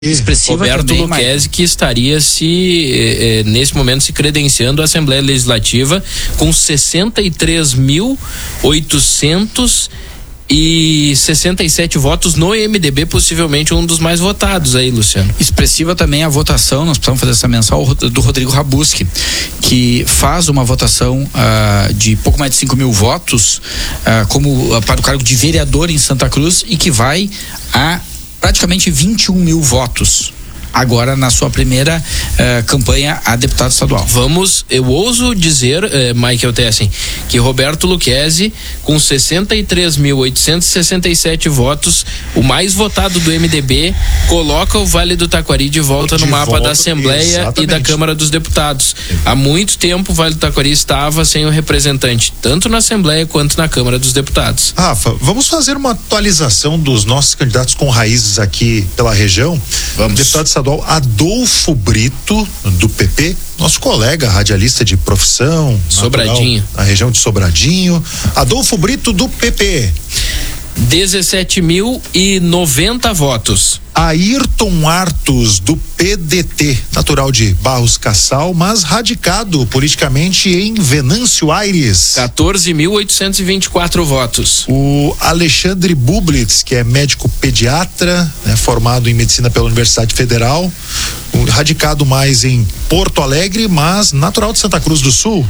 expressiva. Roberto Lucchesi, que estaria nesse momento se credenciando à Assembleia Legislativa com 63.867 votos no MDB, possivelmente um dos mais votados aí, Luciano. Expressiva também a votação, nós precisamos fazer essa menção do Rodrigo Rabuski, que faz uma votação de pouco mais de 5.000 votos para o cargo de vereador em Santa Cruz e que vai a praticamente 21.000 votos agora na sua primeira campanha a deputado estadual. Eu ouso dizer, Michael Tessen, que Roberto Lucchesi, com 63.867 votos, o mais votado do MDB, coloca o Vale do Taquari de volta no mapa da Assembleia, exatamente, e da Câmara dos Deputados. Há muito tempo o Vale do Taquari estava sem o representante, tanto na Assembleia quanto na Câmara dos Deputados. Rafa, vamos fazer uma atualização dos nossos candidatos com raízes aqui pela região. Vamos. Deputado estadual Adolfo Brito, do PP, nosso colega radialista de profissão, Sobradinho, na região de Sobradinho. Adolfo Brito, do PP. 17.090 votos. Ayrton Artos, do PDT, natural de Barros Cassal, mas radicado politicamente em Venâncio Aires. 14.824 votos. O Alexandre Bublitz, que é médico pediatra, formado em medicina pela Universidade Federal, radicado mais em Porto Alegre, mas natural de Santa Cruz do Sul.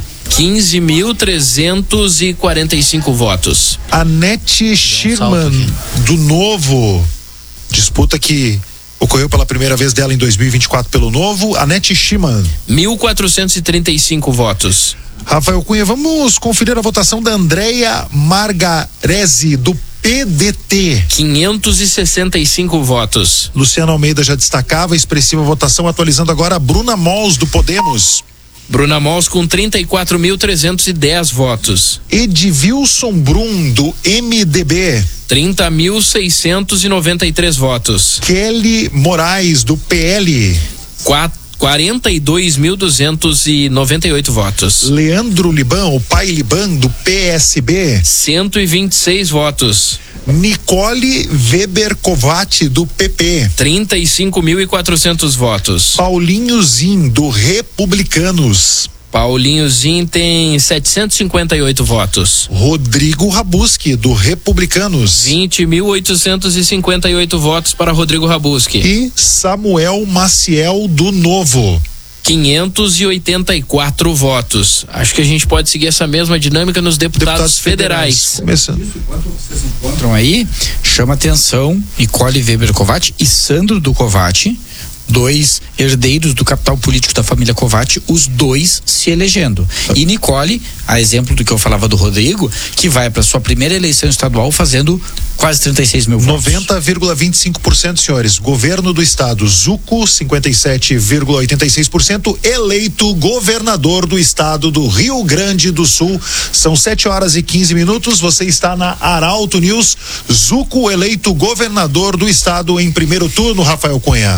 15.345 votos. Anete Schirman, do Novo, disputa que ocorreu pela primeira vez dela em 2024 pelo Novo. Anete Schirman, 1.435 votos. Rafael Cunha, vamos conferir a votação da Andréia Margarese, do PDT. 565 votos. Luciano Almeida já destacava, expressiva votação, atualizando agora a Bruna Mols, do Podemos. Bruna Mols com 34.310 votos. Edvilson Brum, do MDB. 30.693 votos. Kelly Moraes, do PL. 42.298 votos. Leandro Liban, o pai Liban, do PSB. 126 votos. Nicole Weber Kovács, do PP. 35.400 votos. Paulinho Zin, do Republicanos. Paulinho Zin tem 758 votos. Rodrigo Rabuski, do Republicanos. 20.858 votos para Rodrigo Rabuski. E Samuel Maciel, do Novo. 584 votos. Acho que a gente pode seguir essa mesma dinâmica nos deputados federais. Começando. Enquanto vocês encontram aí, chama atenção Nicole Weber Kovács e Sandro do Kovács, dois herdeiros do capital político da família Kovács, os dois se elegendo. E Nicole, a exemplo do que eu falava do Rodrigo, que vai para sua primeira eleição estadual fazendo quase 36.000 votos. 90,25%, senhores. Governo do estado, Zuco, 57,86%, eleito governador do estado do Rio Grande do Sul. São 7h15. Você está na Arauto News. Zuco eleito governador do estado em primeiro turno, Rafael Cunha.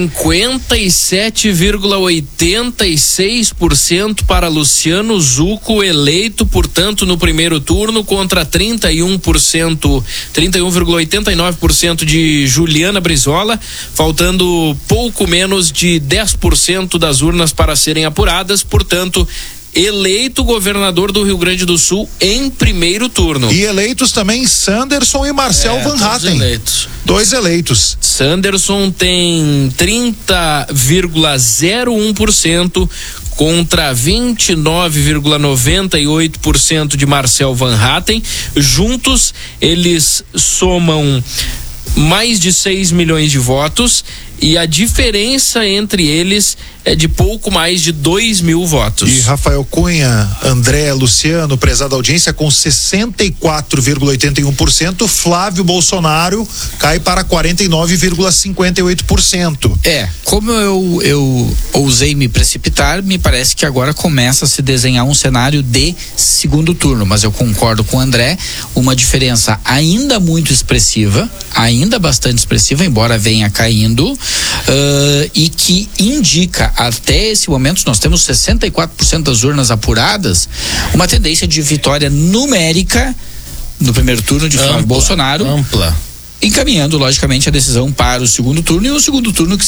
57,86% para Luciano Zuco, eleito, portanto, no primeiro turno, contra 31,89% de Juliana Brizola, faltando pouco menos de 10% das urnas para serem apuradas, portanto, eleito governador do Rio Grande do Sul em primeiro turno. E eleitos também Sanderson e Marcel Van Hatten. Dois eleitos. Sanderson tem 30,01% contra 29,98% de Marcel Van Hatten. Juntos, eles somam mais de 6 milhões de votos e a diferença entre eles é de pouco mais de 2.000 votos. E Rafael Cunha, André, Luciano, prezada audiência, com 64,81%, Flávio Bolsonaro cai para 49,58%. Como eu ousei me precipitar, me parece que agora começa a se desenhar um cenário de segundo turno, mas eu concordo com o André, uma diferença ainda muito expressiva, ainda bastante expressiva, embora venha caindo, e que indica, até esse momento, nós temos 64% das urnas apuradas, uma tendência de vitória numérica no primeiro turno de Flávio Bolsonaro. Ampla. encaminhando logicamente a decisão para o segundo turno, e o segundo turno que